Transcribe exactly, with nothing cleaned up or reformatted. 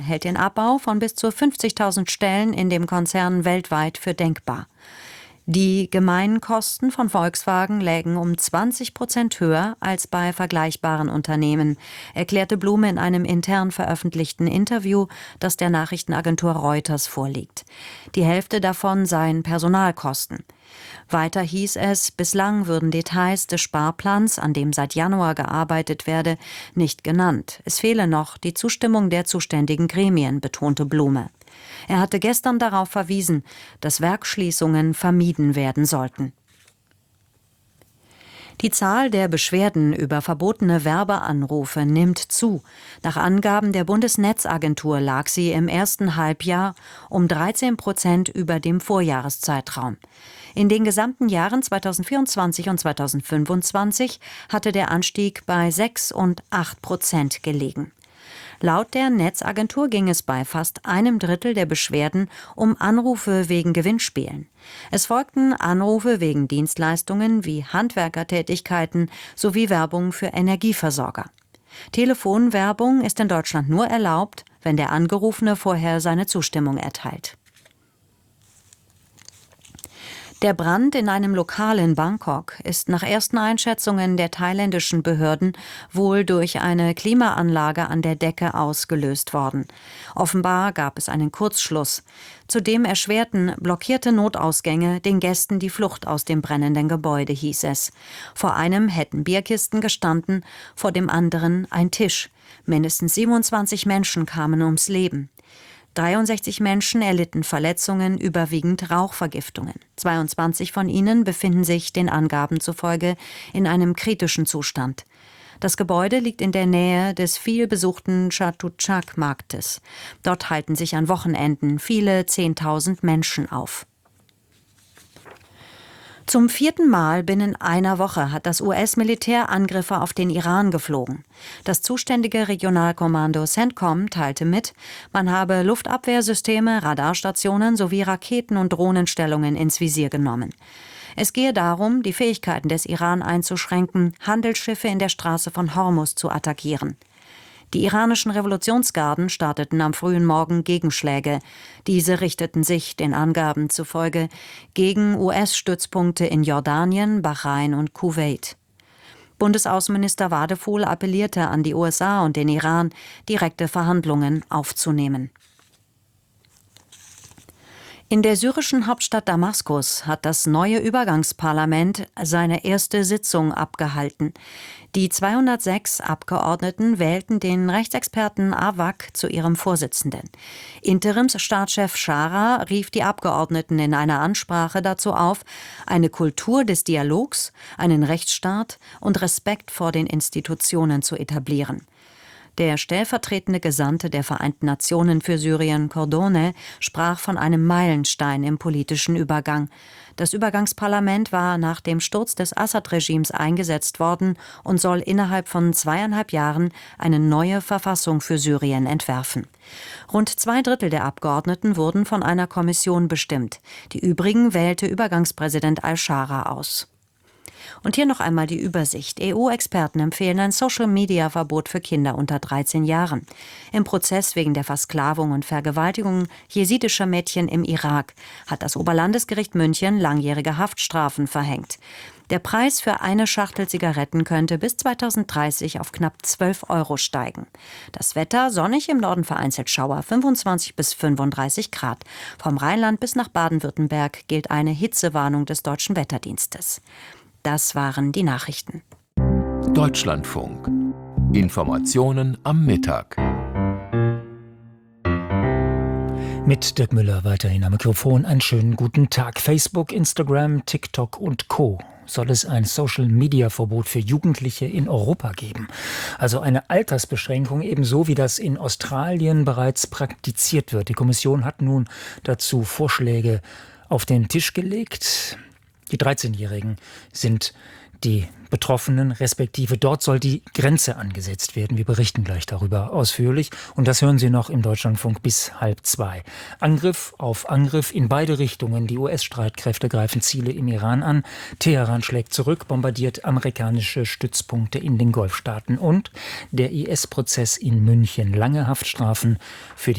hält den Abbau von bis zu fünfzigtausend Stellen in dem Konzern weltweit für denkbar. Die gemeinen Kosten von Volkswagen lägen um zwanzig Prozent höher als bei vergleichbaren Unternehmen, erklärte Blume in einem intern veröffentlichten Interview, das der Nachrichtenagentur Reuters vorliegt. Die Hälfte davon seien Personalkosten. Weiter hieß es, bislang würden Details des Sparplans, an dem seit Januar gearbeitet werde, nicht genannt. Es fehle noch die Zustimmung der zuständigen Gremien, betonte Blume. Er hatte gestern darauf verwiesen, dass Werksschließungen vermieden werden sollten. Die Zahl der Beschwerden über verbotene Werbeanrufe nimmt zu. Nach Angaben der Bundesnetzagentur lag sie im ersten Halbjahr um dreizehn Prozent über dem Vorjahreszeitraum. In den gesamten Jahren zweitausendvierundzwanzig und zweitausendfünfundzwanzig hatte der Anstieg bei sechs und acht Prozent gelegen. Laut der Netzagentur ging es bei fast einem Drittel der Beschwerden um Anrufe wegen Gewinnspielen. Es folgten Anrufe wegen Dienstleistungen wie Handwerkertätigkeiten sowie Werbung für Energieversorger. Telefonwerbung ist in Deutschland nur erlaubt, wenn der Angerufene vorher seine Zustimmung erteilt. Der Brand in einem Lokal in Bangkok ist nach ersten Einschätzungen der thailändischen Behörden wohl durch eine Klimaanlage an der Decke ausgelöst worden. Offenbar gab es einen Kurzschluss. Zudem erschwerten blockierte Notausgänge den Gästen die Flucht aus dem brennenden Gebäude, hieß es. Vor einem hätten Bierkisten gestanden, vor dem anderen ein Tisch. Mindestens siebenundzwanzig Menschen kamen ums Leben. dreiundsechzig Menschen erlitten Verletzungen, überwiegend Rauchvergiftungen. zweiundzwanzig von ihnen befinden sich den Angaben zufolge in einem kritischen Zustand. Das Gebäude liegt in der Nähe des vielbesuchten Chatuchak-Marktes. Dort halten sich an Wochenenden viele Zehntausend Menschen auf. Zum vierten Mal binnen einer Woche hat das U S-Militär Angriffe auf den Iran geflogen. Das zuständige Regionalkommando CENTCOM teilte mit, man habe Luftabwehrsysteme, Radarstationen sowie Raketen- und Drohnenstellungen ins Visier genommen. Es gehe darum, die Fähigkeiten des Iran einzuschränken, Handelsschiffe in der Straße von Hormuz zu attackieren. Die iranischen Revolutionsgarden starteten am frühen Morgen Gegenschläge. Diese richteten sich, den Angaben zufolge, gegen U S-Stützpunkte in Jordanien, Bahrain und Kuwait. Bundesaußenminister Wadefuhl appellierte an die U S A und den Iran, direkte Verhandlungen aufzunehmen. In der syrischen Hauptstadt Damaskus hat das neue Übergangsparlament seine erste Sitzung abgehalten. Die zweihundertsechs Abgeordneten wählten den Rechtsexperten Awak zu ihrem Vorsitzenden. Interimsstaatschef Schara rief die Abgeordneten in einer Ansprache dazu auf, eine Kultur des Dialogs, einen Rechtsstaat und Respekt vor den Institutionen zu etablieren. Der stellvertretende Gesandte der Vereinten Nationen für Syrien, Cordone, sprach von einem Meilenstein im politischen Übergang. Das Übergangsparlament war nach dem Sturz des Assad-Regimes eingesetzt worden und soll innerhalb von zweieinhalb Jahren eine neue Verfassung für Syrien entwerfen. Rund zwei Drittel der Abgeordneten wurden von einer Kommission bestimmt. Die übrigen wählte Übergangspräsident al-Shara aus. Und hier noch einmal die Übersicht. E U-Experten empfehlen ein Social-Media-Verbot für Kinder unter dreizehn Jahren. Im Prozess wegen der Versklavung und Vergewaltigung jesidischer Mädchen im Irak hat das Oberlandesgericht München langjährige Haftstrafen verhängt. Der Preis für eine Schachtel Zigaretten könnte bis zweitausenddreißig auf knapp zwölf Euro steigen. Das Wetter sonnig, im Norden vereinzelt Schauer, fünfundzwanzig bis fünfunddreißig Grad. Vom Rheinland bis nach Baden-Württemberg gilt eine Hitzewarnung des Deutschen Wetterdienstes. Das waren die Nachrichten. Deutschlandfunk. Informationen am Mittag. Mit Dirk Müller weiterhin am Mikrofon. Einen schönen guten Tag. Facebook, Instagram, TikTok und Co. soll es ein Social-Media-Verbot für Jugendliche in Europa geben. Also eine Altersbeschränkung, ebenso wie das in Australien bereits praktiziert wird. Die Kommission hat nun dazu Vorschläge auf den Tisch gelegt. Die dreizehnjährigen sind die Betroffenen, respektive dort soll die Grenze angesetzt werden. Wir berichten gleich darüber ausführlich. Und das hören Sie noch im Deutschlandfunk bis halb zwei. Angriff auf Angriff in beide Richtungen. Die U S-Streitkräfte greifen Ziele im Iran an. Teheran schlägt zurück, bombardiert amerikanische Stützpunkte in den Golfstaaten. Und der I S-Prozess in München. Lange Haftstrafen für die